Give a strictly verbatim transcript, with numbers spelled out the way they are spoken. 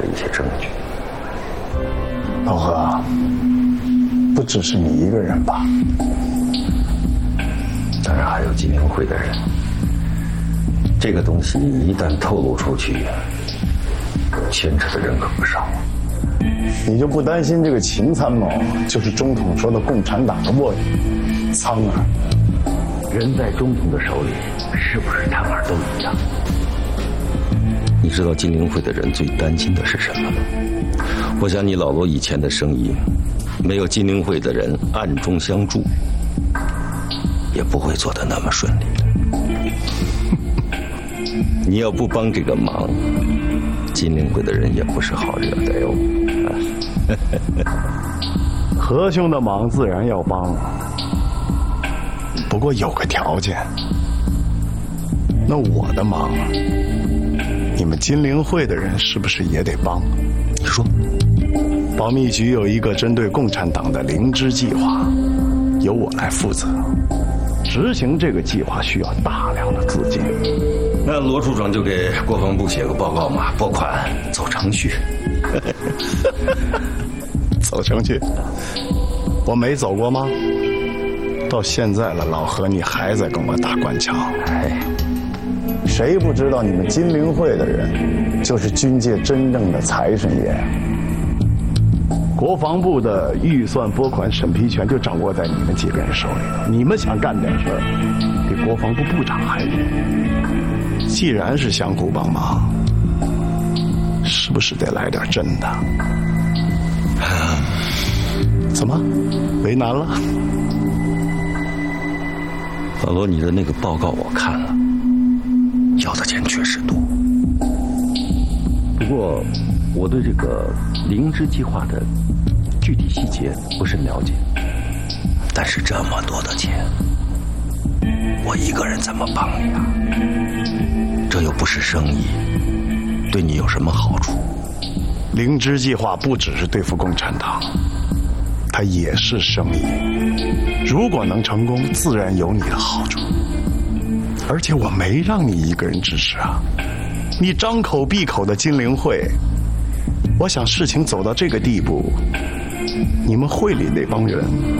的一些证据。 老何，不只是你一个人吧？ 当然还有金陵会的人。这个东西一旦透露出去，牵扯的人可不少。 你就不担心这个秦参谋就是中统说的共产党的卧底苍耳？ 人在中统的手里，是不是苍耳都一样？你知道金陵会的人最担心的是什么吗？我想你老罗以前的生意，没有金陵会的人暗中相助，也不会做得那么顺利的。你要不帮这个忙，金陵会的人也不是好惹的哟。 何兄的忙自然要帮，不过有个条件。那我的忙，你们金陵会的人是不是也得帮？ 你说， 保密局有一个针对共产党的灵芝计划，由我来负责。执行这个计划需要大量的资金。 那罗处长就给国防部写个报告嘛，拨款走程序。 走程序？我没走过吗？到现在了，老何你还在跟我打官腔。 哎， 谁不知道你们金陵会的人就是军界真正的财神爷？国防部的预算拨款审批权就掌握在你们几个人手里了。你们想干点事儿，比国防部部长还厉害。既然是相互帮忙，是不是得来点真的？怎么，为难了？ 老罗，你的那个报告我看了，要的钱确实多。不过，我对这个灵芝计划的具体细节不甚了解。但是这么多的钱，我一个人怎么帮你啊？这又不是生意，对你有什么好处？ 灵芝计划不只是对付共产党，它也是生意。如果能成功，自然有你的好处。而且我没让你一个人支持啊，你张口闭口的金陵会，我想事情走到这个地步，你们会里那帮人